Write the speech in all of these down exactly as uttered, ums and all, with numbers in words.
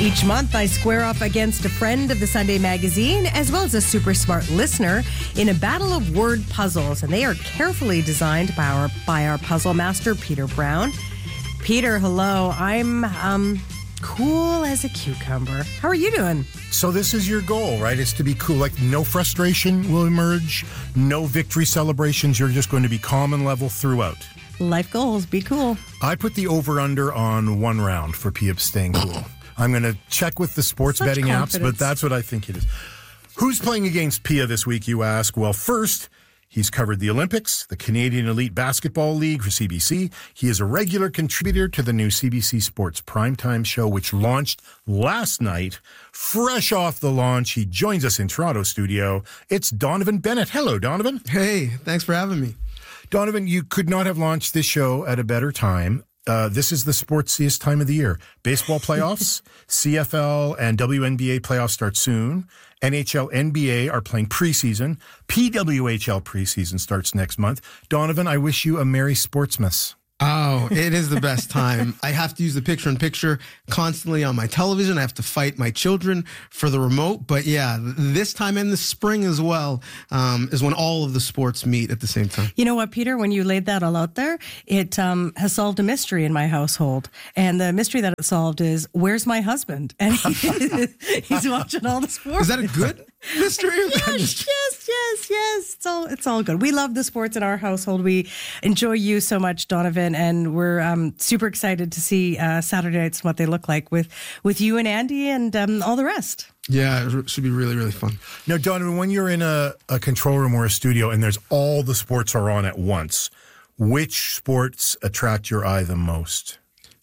Each month, I square off against a friend of the Sunday magazine, as well as a super smart listener, in a battle of word puzzles. And they are carefully designed by our, by our puzzle master, Peter Brown. Peter, hello. I'm um, cool as a cucumber. How are you doing? So this is your goal, right? Is to be cool. Like no frustration will emerge, no victory celebrations. You're just going to be calm and level throughout. Life goals, be cool. I put the over-under on one round for Pia staying cool. I'm going to check with the sports Such betting confidence. apps, but that's what I think it is. Who's playing against Pia this week, you ask? Well, first, he's covered the Olympics, the Canadian Elite Basketball League for C B C. He is a regular contributor to the new C B C Sports Primetime show, which launched last night. Fresh off the launch, he joins us in Toronto studio. It's Donovan Bennett. Hello, Donovan. Hey, thanks for having me. Donovan, you could not have launched this show at a better time. Uh, this is the sportsiest time of the year. Baseball playoffs, C F L and W N B A playoffs start soon. N H L, N B A are playing preseason. P W H L preseason starts next month. Donovan, I wish you a Merry Sportsmas. Oh, it is the best time. I have to use the picture-in-picture constantly on my television. I have to fight my children for the remote. But yeah, this time in the spring as well um, is when all of the sports meet at the same time. You know what, Peter? When you laid that all out there, it um, has solved a mystery in my household. And the mystery that it solved is, where's my husband? And he, he's watching all the sports. Is that a good mystery? Yes, yes, yes, yes. It's all, it's all good. We love the sports in our household. We enjoy you so much, Donovan. And we're um, super excited to see uh, Saturday nights and what they look like with, with you and Andy and um, all the rest. Yeah, it should be really, really fun. Now, Donovan, when you're in a, a control room or a studio and there's all the sports are on at once, which sports attract your eye the most?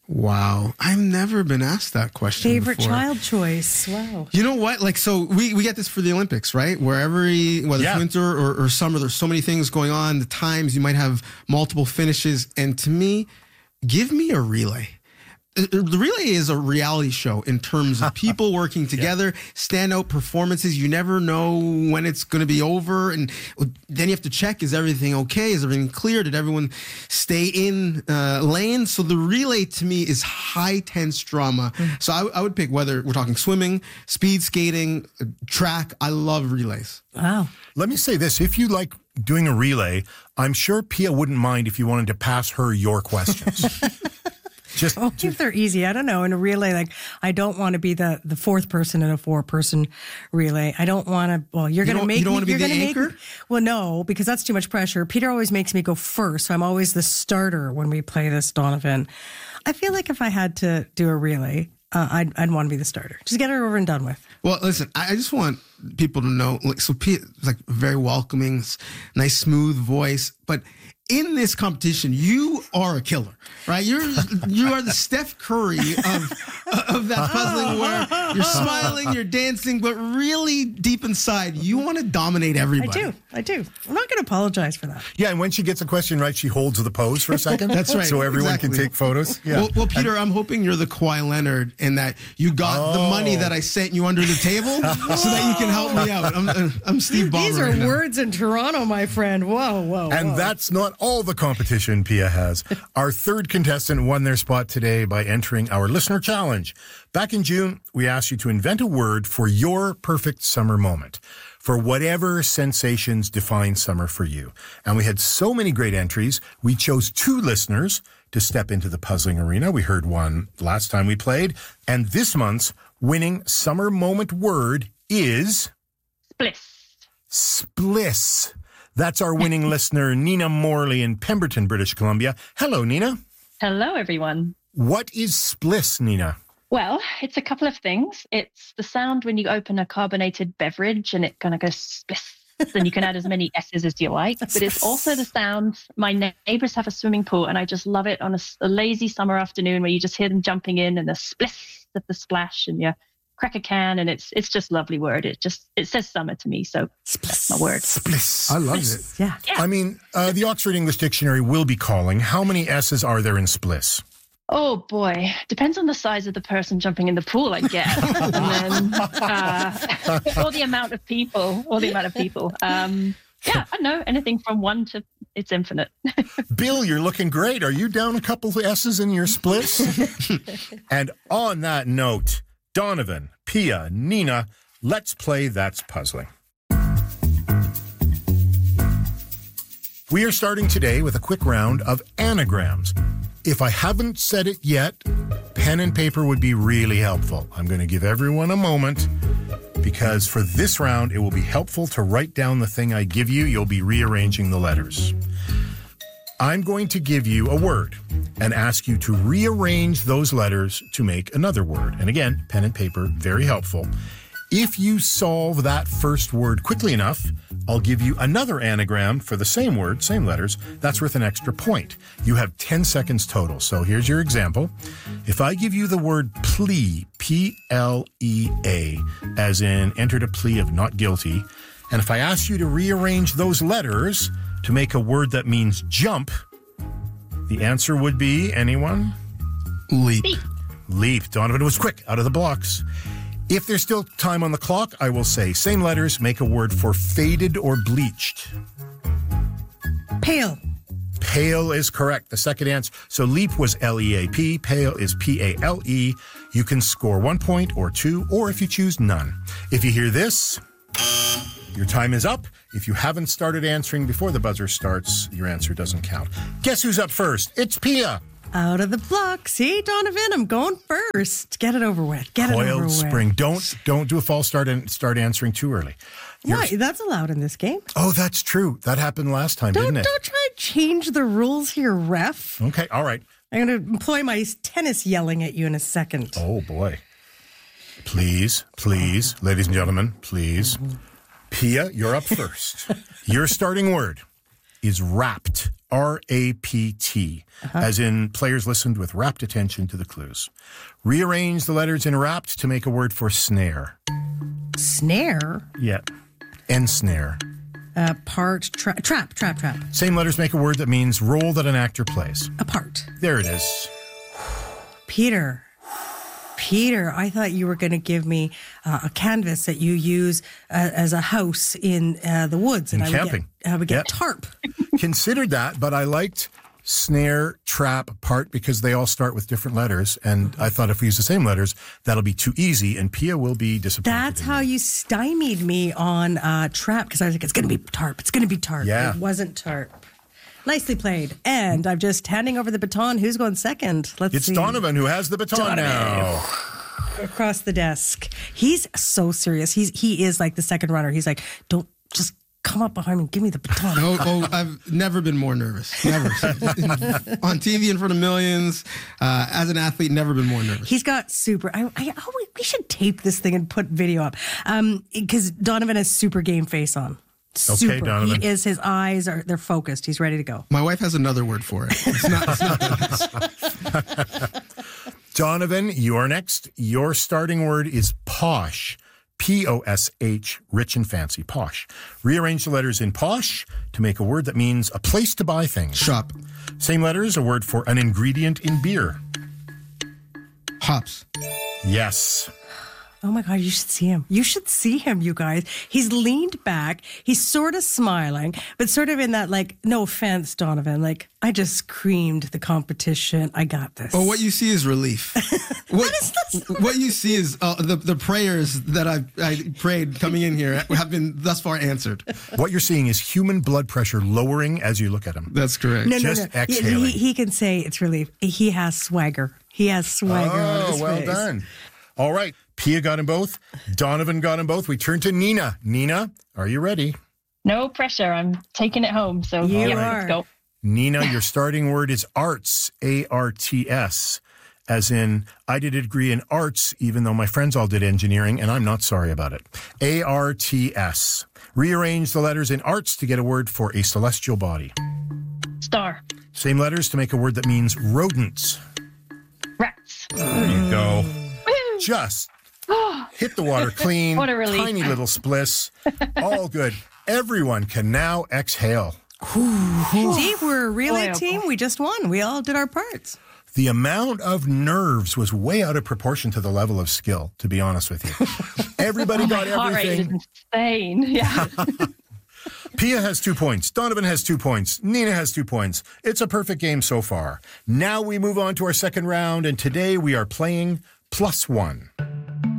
Wow. I've never been asked that question Favorite before. child choice. Wow. You know what? Like, so we, we get this for the Olympics, right? Where every, whether Yeah. it's winter or, or summer, there's so many things going on. The times you might have multiple finishes. And to me, give me a relay. The relay is a reality show in terms of people working together, standout performances. You never know when it's going to be over. And then you have to check, is everything okay? Is everything clear? Did everyone stay in uh, lane? So the relay to me is high tense drama. Mm-hmm. So I, I would pick whether we're talking swimming, speed skating, track. I love relays. Wow. Let me say this. If you like doing a relay, I'm sure Pia wouldn't mind if you wanted to pass her your questions. Just, oh, if they're easy, I don't know. In a relay, like I don't want to be the, the fourth person in a four person relay. I don't want to. Well, you're You going to don't- make you don't me. wanna be you're the gonna make anchor? me- Well, no, because that's too much pressure. Peter always makes me go first, so I'm always the starter when we play this. Donovan, I feel like if I had to do a relay, uh, I'd I'd want to be the starter. Just get it over and done with. Well, listen, I I just want people to know, like, so Pete is like very welcoming, s- nice, smooth voice, but in this competition, you are a killer, right? You're you are the Steph Curry of of that puzzling, where you're smiling, you're dancing, but really deep inside, you want to dominate I everybody. do. I do. I'm not going to apologize for that. yeah, and when she gets a question right, she holds the pose for a second. That's right, So everyone exactly. can take photos. Yeah. Well, well, Peter, I'm hoping you're the Kawhi Leonard in that you got the Oh. money that I sent you under the table so that you can help me out. I'm, I'm Steve Ballmer. These are right now. words in Toronto, my friend. Whoa, whoa, And whoa. that's not all the competition Pia has. Our third contestant won their spot today by entering our listener challenge. Back in June, we asked you to invent a word for your perfect summer moment, for whatever sensations define summer for you. And we had so many great entries, we chose two listeners to step into the puzzling arena. We heard one last time we played. And this month's winning summer moment word is Spliss. spliss. That's our winning listener, Nina Morley in Pemberton, British Columbia. Hello, Nina. Hello, everyone. What is spliss, Nina? Well, it's a couple of things. It's the sound when you open a carbonated beverage and it kind of goes spliss. Then you can add as many S's as you like. But it's also the sound. My neighbors have a swimming pool, and I just love it on a, a lazy summer afternoon where you just hear them jumping in and the spliss of the splash, and you crack a can, and it's it's just a lovely word. It just it says summer to me, so that's my word. Spliss. I love it. Yeah. I mean, uh, the Oxford English Dictionary will be calling. How many S's are there in spliss? Oh boy, depends on the size of the person jumping in the pool, I guess, and then uh, or the amount of people, or the amount of people. Um, yeah, I don't know, anything from one to it's infinite. Bill, you're looking great. Are you down a couple of S's in your spliss? And on that note, Donovan, Pia, Nina, let's play That's Puzzling. We are starting today with a quick round of anagrams. If I haven't said it yet, pen and paper would be really helpful. I'm going to give everyone a moment because for this round, it will be helpful to write down the thing I give you. You'll be rearranging the letters. I'm going to give you a word and ask you to rearrange those letters to make another word. And again, pen and paper, very helpful. If you solve that first word quickly enough, I'll give you another anagram for the same word, same letters. That's worth an extra point. You have ten seconds total. So here's your example. If I give you the word plea, P L E A, as in entered a plea of not guilty, and if I ask you to rearrange those letters to make a word that means jump, the answer would be, anyone? Leap. Leap. Donovan was quick, out of the blocks. If there's still time on the clock, I will say, same letters, make a word for faded or bleached. Pale. Pale is correct. The second answer. So leap was L E A P. Pale is P A L E. You can score one point or two, or if you choose, none. If you hear this, your time is up. If you haven't started answering before the buzzer starts, your answer doesn't count. Guess who's up first? It's Pia. Out of the block. See, Donovan, I'm going first. Get it over with. Get it over Coiled with. spring. Don't don't do a false start and start answering too early. Why? That's allowed in this game. Oh, that's true. That happened last time, Don't didn't it? don't try and change the rules here, ref. Okay, all right. I'm going to employ my tennis yelling at you in a second. Oh, boy. Please, please, ladies and gentlemen, please. Pia, you're up first. Your starting word is wrapped, R A P T, uh-huh. as in players listened with rapt attention to the clues. Rearrange the letters in wrapped to make a word for snare. Snare? Yeah. Ensnare. Uh, part, tra- trap, trap, trap. Same letters make a word that means role that an actor plays. Apart. There it is. Peter. Peter, I thought you were going to give me uh, a canvas that you use uh, as a house in uh, the woods. In and camping. I would get, I would get Yep. tarp. Considered that, but I liked snare, trap, part because they all start with different letters. And I thought if we use the same letters, that'll be too easy and Pia will be disappointed. That's in how me. you stymied me on uh, trap because I was like, it's going to be tarp. It's going to be tarp. Yeah. It wasn't tarp. Nicely played. And I'm just handing over the baton. Who's going second? Let's It's see. Donovan who has the baton Donovan. now. Across the desk. He's so serious. He's He is like the second runner. He's like, don't just come up behind me and give me the baton. Oh, oh, I've never been more nervous. Never. On T V in front of millions. Uh, as an athlete, never been more nervous. He's got super. I, I, oh, we, we should tape this thing and put video up. Um, because Donovan has super game face on. Super. Donovan. He is. His eyes are. They're focused. He's ready to go. My wife has another word for it. It's not. It's not that. Donovan, you're next. Your starting word is posh. P O S H, rich and fancy, posh. Rearrange the letters in posh to make a word that means a place to buy things. Shop. Same letters, a word for an ingredient in beer. Hops. Yes. Oh my God, you should see him. You should see him, you guys. He's leaned back. He's sort of smiling, but sort of in that, like, no offense, Donovan, like, I just screamed the competition. I got this. Oh, what you see is relief. What, what you see is uh, the, the prayers that I, I prayed coming in here have been thus far answered. What you're seeing is human blood pressure lowering as you look at him. That's correct. No, no, just no. He, exhaling. he, he can say it's relief. He has swagger. He has swagger on Oh, his well face. done. All right. Pia got them both. Donovan got them both. We turn to Nina. Nina, are you ready? No pressure. I'm taking it home. So You yeah, are. let's go. Nina, your starting word is arts, A R T S, as in I did a degree in arts, even though my friends all did engineering, and I'm not sorry about it. A R T S. Rearrange the letters in arts to get a word for a celestial body. Star. Same letters to make a word that means rodents. Rats. There you go. Just hit the water clean. What a relief. Tiny little spliss. All good. Everyone can now exhale. See, we're a relay Boy, oh team. boy. We just won. We all did our parts. The amount of nerves was way out of proportion to the level of skill, to be honest with you. Everybody got My heart rate is everything. insane. Yeah. Pia has two points. Donovan has two points. Nina has two points. It's a perfect game so far. Now we move on to our second round, and today we are playing plus one.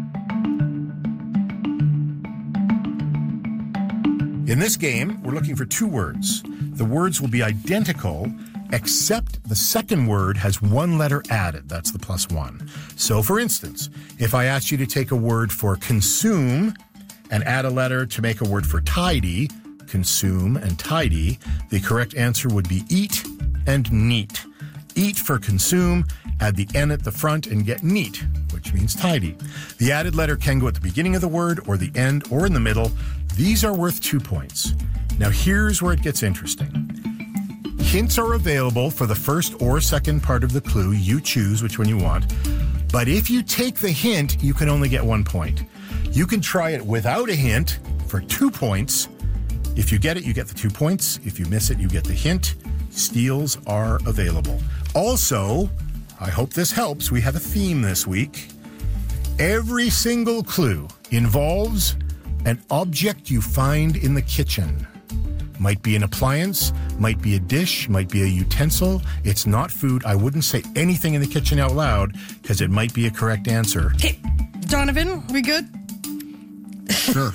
In this game, we're looking for two words. The words will be identical, except the second word has one letter added. That's the plus one. So, for instance, if I asked you to take a word for consume and add a letter to make a word for tidy, consume and tidy, the correct answer would be eat and neat. Eat for consume, add the N at the front and get neat, which means tidy. The added letter can go at the beginning of the word or the end or in the middle. These are worth two points. Now here's where it gets interesting. Hints are available for the first or second part of the clue. You choose which one you want. But if you take the hint, you can only get one point. You can try it without a hint for two points. If you get it, you get the two points. If you miss it, you get the hint. Steals are available. Also, I hope this helps. We have a theme this week. Every single clue involves an object you find in the kitchen. Might be an appliance, might be a dish, might be a utensil. It's not food. I wouldn't say anything in the kitchen out loud because it might be a correct answer. Okay, Donovan, we good? Sure.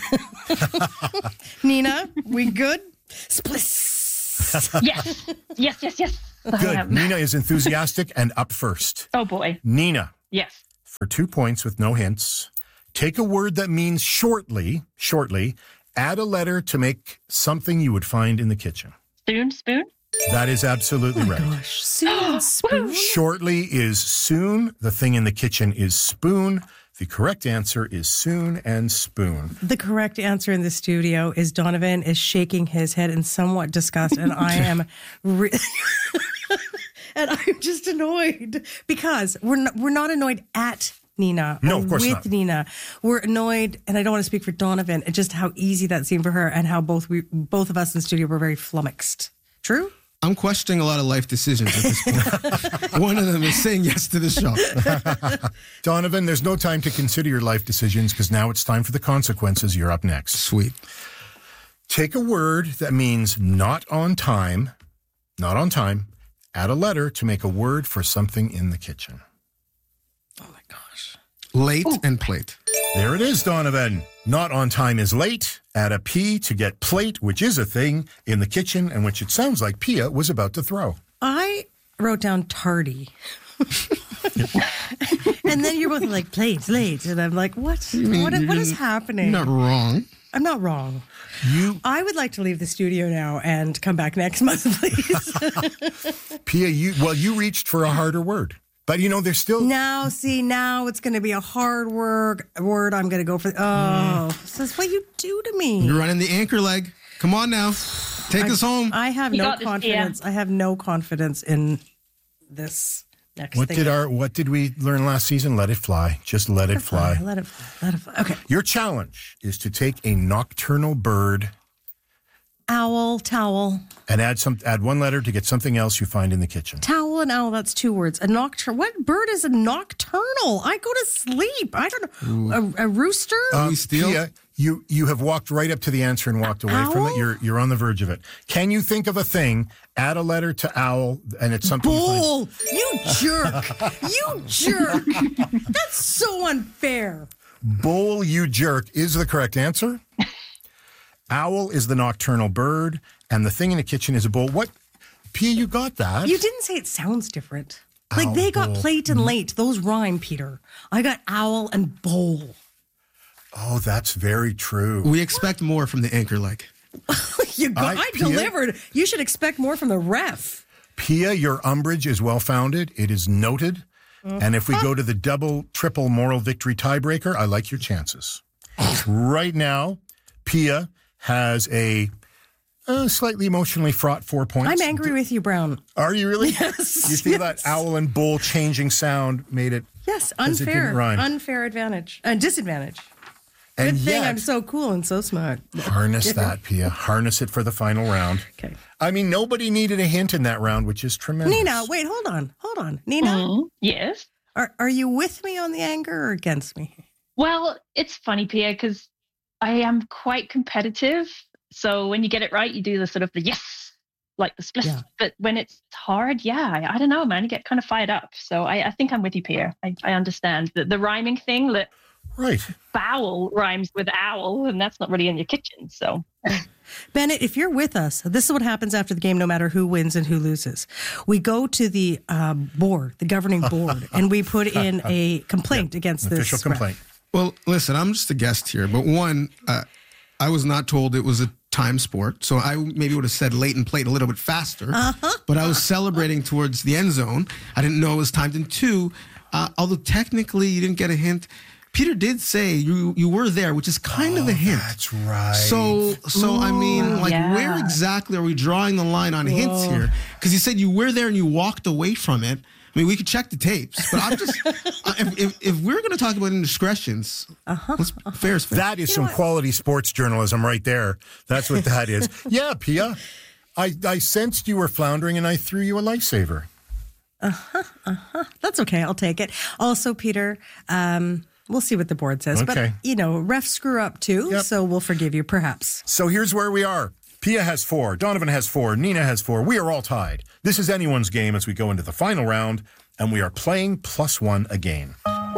Nina, we good? Spliss. Yes, yes, yes, yes. I Good. am. Nina is enthusiastic and up first. Oh boy. Nina, Yes. for two points with no hints, take a word that means shortly, shortly, add a letter to make something you would find in the kitchen. Spoon, spoon. That is absolutely right. Gosh, soon and spoon. Shortly is soon. The thing in the kitchen is spoon. The correct answer is soon and spoon. The correct answer in the studio is Donovan is shaking his head in somewhat disgust, and I am, re- and I'm just annoyed because we're not, we're not annoyed at Nina. No, or of course with not. Nina. We're annoyed, and I don't want to speak for Donovan, and just how easy that seemed for her, and how both we both of us in the studio were very flummoxed. True? I'm questioning a lot of life decisions at this point. One of them is saying yes to the show. Donovan, there's no time to consider your life decisions because now it's time for the consequences. You're up next. Sweet. Take a word that means not on time, not on time, add a letter to make a word for something in the kitchen. Oh my gosh. Late and plate. There it is, Donovan. Not on time is late. Add a P to get plate, which is a thing in the kitchen and which it sounds like Pia was about to throw. I wrote down tardy. And then you're both like, plate, late. And I'm like, what? What, what is happening? You're not wrong. I'm not wrong. You, I would like to leave the studio now and come back next month, please. Pia, you, well, you reached for a harder word. But, you know, there's still... Now, see, now it's going to be a hard word. Word I'm going to go for. Oh, this is what you do to me. You're running the anchor leg. Come on now. Take I, us home. I have You no got this, confidence. I have no confidence in this next What thing. did our what did we learn last season? Let it fly. Just let it fly. Let it fly. Let it fly. Okay. Your challenge is to take a nocturnal bird Owl, towel. and add some add one letter to get something else you find in the kitchen. Towel and owl, that's two words. A nocturnal. What bird is a nocturnal? I go to sleep. I don't know. A, a rooster? Uh, we steal? Pia, you you have walked right up to the answer and walked away from it. Owl? You're you're on the verge of it. Can you think of a thing? Add a letter to owl, and it's something. you find- Bull. You jerk. You jerk. That's so unfair. Bull, you jerk, is the correct answer. Owl is the nocturnal bird, and the thing in the kitchen is a bull. What? Pia, you got that? You didn't say it sounds different. Like Owl, they got bull. plate and late. Those rhyme, Peter. I got owl and bowl. Oh, that's very true. We expect more from the anchor leg. You got, I- I, Pia? delivered. You should expect more from the ref. Pia, your umbrage is well founded. It is noted. And if we go to the double, triple moral victory tiebreaker, I like your chances. Right now, Pia has a uh, slightly emotionally fraught four points. I'm angry with you, Brown. Are you really? Yes, You feel yes. that owl and bull changing sound made it. Yes, 'Cause it didn't unfair. rhyme. Unfair advantage. Uh, disadvantage. And Good thing yet, I'm so cool and so smart. harness that, Pia. Harness it for the final round. Okay. I mean, nobody needed a hint in that round, which is tremendous. Nina, wait, hold on. Hold on. Nina, Mhm. Yes. are, are you with me on the anger or against me? Well, it's funny, Pia, because I am quite competitive. So when you get it right, you do the sort of the yes, like the split. Yeah. But when it's hard, yeah, I, I don't know, man. You get kind of fired up. So I, I think I'm with you, Pia. I, I understand the, the rhyming thing. That Right. Bowel rhymes with owl, and that's not really in your kitchen. So, Bennett, if you're with us, this is what happens after the game, no matter who wins and who loses. We go to the uh, board, the governing board, and we put in a complaint Yeah, against an this. official complaint. Well, listen, I'm just a guest here, but one, uh, I was not told it was a time sport, so I maybe would have said late and played a little bit faster, uh-huh. but I was celebrating towards the end zone. I didn't know it was timed. And two, uh, although technically you didn't get a hint, Peter did say you you were there, which is kind oh, of a hint. That's right. So, so Ooh, I mean, like, yeah. where exactly are we drawing the line on hints here? Because you said you were there and you walked away from it. I mean, we could check the tapes, but I'm just, uh, if, if, if we're going to talk about indiscretions, uh-huh. let's, fair is fair. That is some quality sports journalism right there. That's what that is. Yeah, Pia, I, I sensed you were floundering and I threw you a lifesaver. Uh-huh, uh-huh. That's okay. I'll take it. Also, Peter, um, we'll see what the board says. Okay. But, you know, refs screw up too, Yep. so we'll forgive you, perhaps. So here's where we are. Pia has four, Donovan has four, Nina has four. We are all tied. This is anyone's game as we go into the final round, and we are playing plus one again.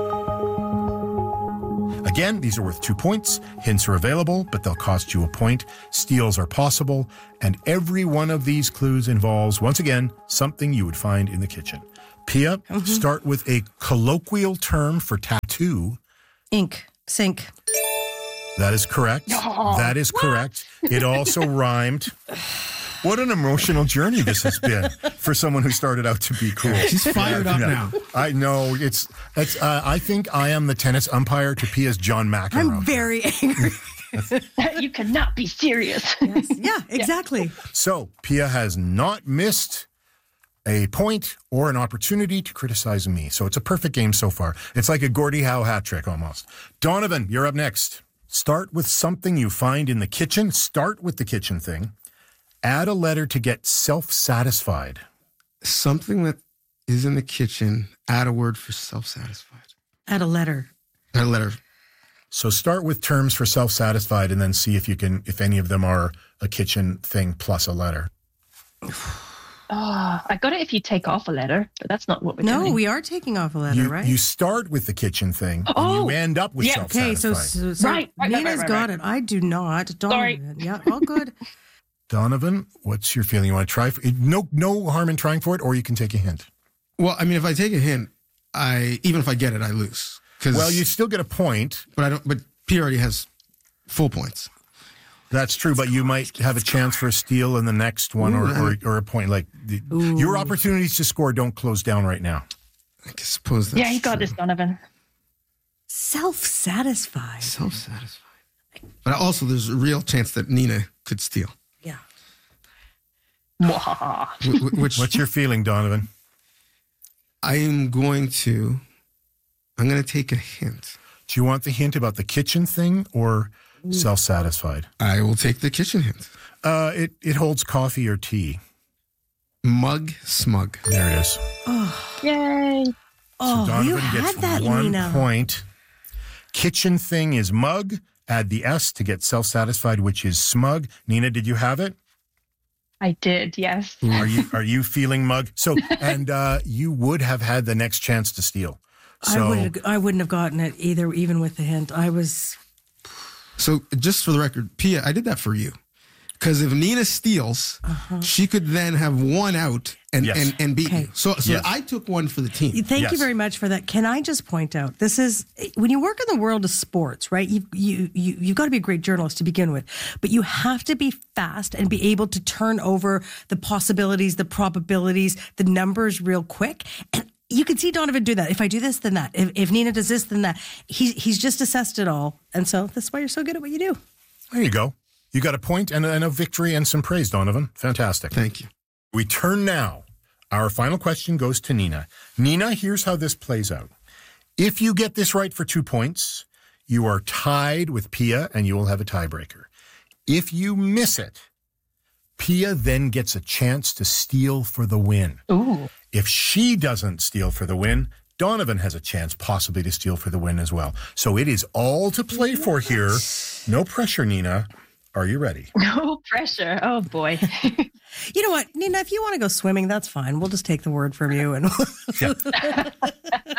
Again, these are worth two points. Hints are available, but they'll cost you a point. Steals are possible, and every one of these clues involves, once again, something you would find in the kitchen. Pia, mm-hmm. start with a colloquial term for tattoo. Ink, sink. That is correct. Oh, that is what? correct. It also rhymed. What an emotional journey this has been for someone who started out to be cool. She's fired up no, now. I know. It's. It's. Uh, I think I am the tennis umpire to Pia's John McEnroe. I'm very angry. You cannot be serious. Yes. Yeah, exactly. So Pia has not missed a point or an opportunity to criticize me. So it's a perfect game so far. It's like a Gordie Howe hat trick almost. Donovan, you're up next. Start with something you find in the kitchen. Start with the kitchen thing. Add a letter to get self-satisfied. Something that is in the kitchen, add a word for self-satisfied. Add a letter. Add a letter. So start with terms for self-satisfied and then see if you can, if any of them are a kitchen thing plus a letter. Oh, I got it if you take off a letter, but that's not what we're No, doing. we are taking off a letter, You, right? you start with the kitchen thing Oh, and you end up with yeah. self-satisfied. Okay, so, so, so Right, right, right, Nina's right, got right. it. I do not. Sorry. Donovan. Yeah, all good. Donovan, what's your feeling? You want to try? For, no, no harm in trying for it, or you can take a hint. Well, I mean, if I take a hint, I even if I get it, I lose. Well, you still get a point. But I don't. But P already has full points. That's true, but you might have a chance for a steal in the next one, or, or or a point. Like the, your opportunities to score don't close down right now. I suppose that's Yeah, you got true. this, Donovan. Self-satisfied. Self-satisfied. But also, there's a real chance that Nina could steal. Yeah. Mwahaha. Wh- wh- Which What's your feeling, Donovan? I am going to. I'm going to take a hint. Do you want the hint about the kitchen thing or self-satisfied? I will take the kitchen hint. Uh, it it holds coffee or tea. Mug smug. There it is. Yay. Oh, so Donovan you had gets that, one Nina. point. Kitchen thing is mug. Add the S to get self-satisfied, which is smug. Nina, did you have it? I did, yes. Are you are you feeling mug? So and uh, you would have had the next chance to steal. So I would I wouldn't have gotten it either, even with the hint. I was. So just for the record, Pia, I did that for you. Because if Nina steals, Uh-huh. she could then have one out and, Yes. and, and beat Okay. you. So, so Yes. I took one for the team. Thank Yes. you very much for that. Can I just point out, this is when you work in the world of sports, right? You you you you've got to be a great journalist to begin with, but you have to be fast and be able to turn over the possibilities, the probabilities, the numbers real quick. And you can see Donovan do that. If I do this, then that. If, if Nina does this, then that. He's he's just assessed it all, and so that's why you're so good at what you do. there you go. You got a point and a, and a victory and some praise, Donovan. Fantastic. Thank you. We turn now. Our final question goes to Nina. Nina, here's how this plays out. If you get this right for two points, you are tied with Pia and you will have a tiebreaker. If you miss it, Pia then gets a chance to steal for the win. Ooh. If she doesn't steal for the win, Donovan has a chance possibly to steal for the win as well. So it is all to play for here. No pressure, Nina. Are you ready? No pressure. Oh, boy. You know what, Nina? If you want to go swimming, that's fine. We'll just take the word from you, and Yeah.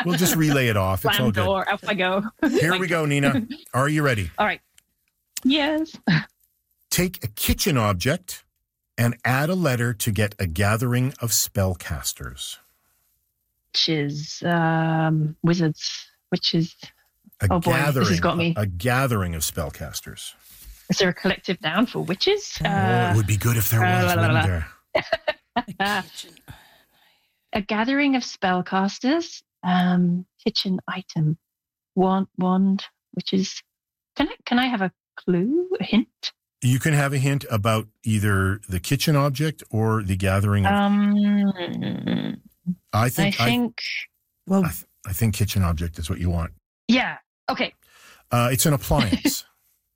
We'll just relay it off. It's Slam all good. door, off I go. Here we go, Nina. Are you ready? All right. Yes. Take a kitchen object and add a letter to get a gathering of spellcasters. Which is um, wizards, which is... A Oh, boy, this gathering, has got me. A, a gathering of spellcasters. Is there a collective noun for witches? oh, Uh, it would be good if there uh, was, la, la, la, wouldn't la. there? uh, a gathering of spellcasters. Um, kitchen item. Wand, wand, which is... Can I, can I have a clue, a hint? You can have a hint about either the kitchen object or the gathering of... Um, I I think... I, think... Well, I, th- I think kitchen object is what you want. Yeah. Okay. Uh, it's an appliance.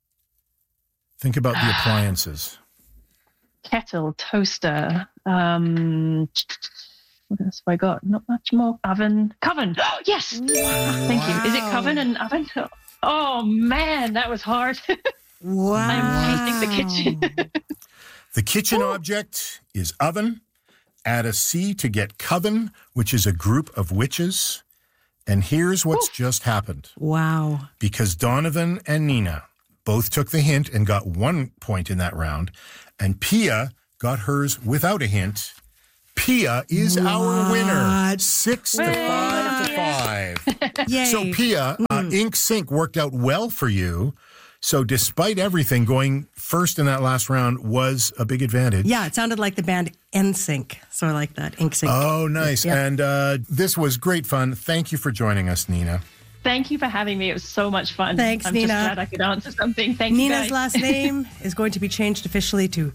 Think about the appliances. Kettle, toaster. Um, what else have I got? Not much more. Oven. Coven. Oh, yes. Thank you. Is it coven and oven? Oh, man, that was hard. wow. I'm hating the kitchen. The kitchen object is oven. Add a C to get coven, which is a group of witches. And here's what's just happened. Wow. Because Donovan and Nina both took the hint and got one point in that round, and Pia got hers without a hint. Pia is our winner. Six to five to five. Yay. So Pia, uh, Ink Sync worked out well for you. So despite everything, going first in that last round was a big advantage. Yeah, it sounded like the band N Sync. So I like that. Ink Sync. Oh, nice. Yeah. And uh, this was great fun. Thank you for joining us, Nina. Thank you for having me. It was so much fun. Thanks, I'm Nina. just glad I could answer something. Thank you, Nina's guys. last name is going to be changed officially to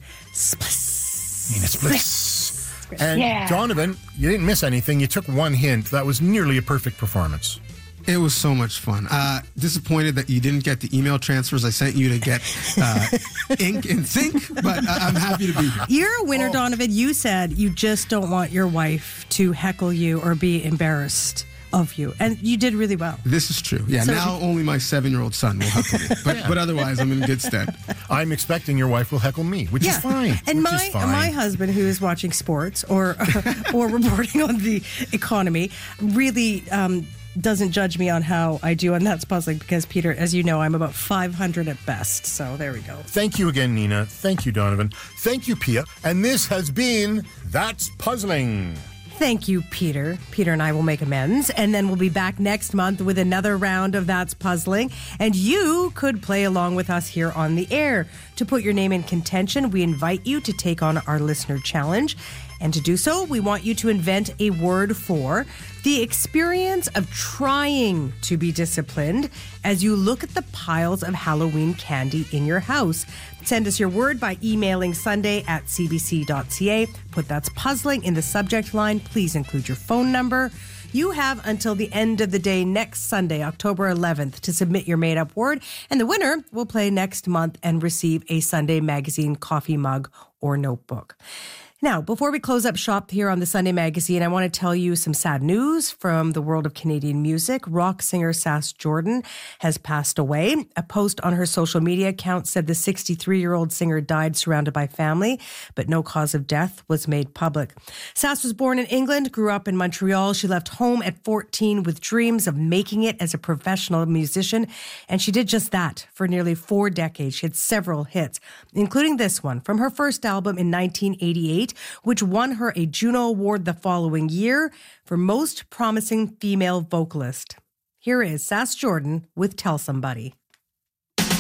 Spliss. Nina Spliss. And Yeah. Donovan, you didn't miss anything. You took one hint. That was nearly a perfect performance. It was so much fun. Uh, disappointed that you didn't get the email transfers I sent you to get uh, ink and sync, but uh, I'm happy to be here. You're a winner, Donovan. You said you just don't want your wife to heckle you or be embarrassed of you. And you did really well. This is true. Yeah, So- now only my seven-year-old son will heckle me, but, but otherwise I'm in good stead. I'm expecting your wife will heckle me, which is fine. And which my is fine. my husband, who is watching sports or or reporting on the economy, really um, doesn't judge me on how I do on That's Puzzling because, Peter, as you know, I'm about five hundred at best. So there we go. Thank you again, Nina. Thank you, Donovan. Thank you, Pia. And this has been That's Puzzling. Thank you, Peter. Peter and I will make amends, and then we'll be back next month with another round of That's Puzzling, and you could play along with us here on the air. To put your name in contention, we invite you to take on our listener challenge, and to do so, we want you to invent a word for the experience of trying to be disciplined as you look at the piles of Halloween candy in your house. Send us your word by emailing sunday at c b c dot c a. Put That's Puzzling in the subject line. Please include your phone number. You have until the end of the day next Sunday, October eleventh, to submit your made-up word, and the winner will play next month and receive a Sunday Magazine coffee mug or notebook. Now, before we close up shop here on the Sunday Magazine, I want to tell you some sad news from the world of Canadian music. Rock singer Sass Jordan has passed away. A post on her social media account said the sixty-three-year-old singer died surrounded by family, but no cause of death was made public. Sass was born in England, grew up in Montreal. She left home at fourteen with dreams of making it as a professional musician, and she did just that for nearly four decades. She had several hits, including this one from her first album in nineteen eighty-eight, which won her a Juno Award the following year for Most Promising Female Vocalist. Here is Sass Jordan with Tell Somebody.